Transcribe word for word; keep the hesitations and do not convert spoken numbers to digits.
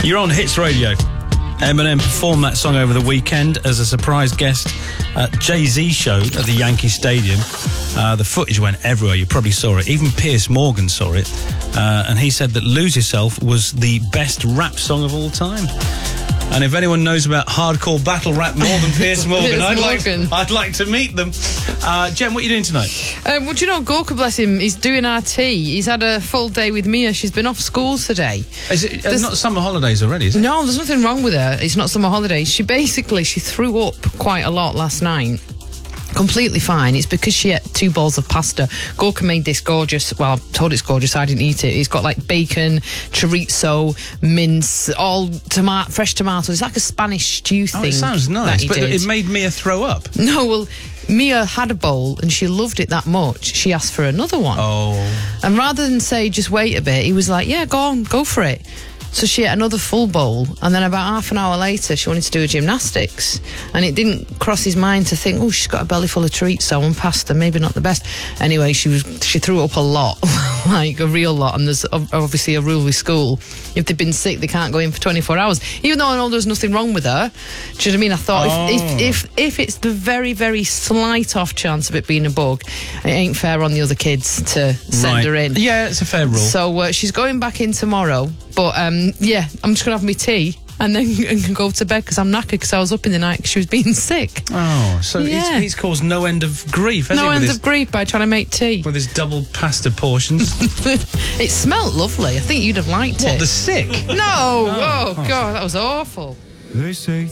You're on Hits Radio. Eminem performed that song over the weekend as a surprise guest at Jay-Z's show at the Yankee Stadium. Uh, the footage went everywhere. You probably saw it. Even Piers Morgan saw it. Uh, and he said that Lose Yourself was the best rap song of all time. And if anyone knows about hardcore battle rap more than Piers Morgan, Piers I'd, Morgan. Like, I'd like to meet them. Uh, Jen, what are you doing tonight? Um, well, do you know, Gorka, bless him, he's doing our tea. He's had a full day with Mia. She's been off school today. Is it uh, not summer holidays already, is it? No, there's nothing wrong with her. It's not summer holidays. She basically, she threw up quite a lot last night. Completely fine. It's because she ate two bowls of pasta. Gorka made this gorgeous, well, I told it's gorgeous, I didn't eat it. It's got like bacon, chorizo, mince, all tomato, fresh tomatoes. It's like a Spanish stew thing. Oh, it sounds nice, but did. it made Mia throw up. No, well, Mia had a bowl and she loved it that much. She asked for another one. Oh. And rather than say, just wait a bit, he was like, yeah, go on, go for it. So she ate another full bowl, and then about half an hour later, she wanted to do her gymnastics. And it didn't cross his mind to think, oh, she's got a belly full of chorizo and pasta, maybe not the best. Anyway, she was she threw up a lot, like a real lot. And there's obviously a rule with school. If they've been sick, they can't go in for twenty-four hours. Even though I know there's nothing wrong with her. Do you know what I mean? I thought oh. if, if, if, if it's the very, very slight off chance of it being a bug, it ain't fair on the other kids to send right. her in. Yeah, it's a fair rule. So uh, she's going back in tomorrow. But um, yeah, I'm just going to have my tea and then and go to bed because I'm knackered because I was up in the night because she was being sick. Oh, so Yeah. he's, he's caused no end of grief, hasn't No he? end with of his, grief by trying to make tea. with his double pasta portions. It smelt lovely. I think you'd have liked What, it. the sick? No! Oh, God, that was awful. They say